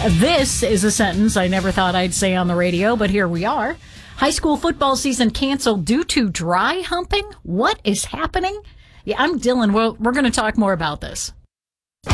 This is a sentence I never thought I'd say on the radio, but here we are. High school football season canceled due to dry humping? What is happening? Yeah, I'm Dylan. We're going to talk more about this.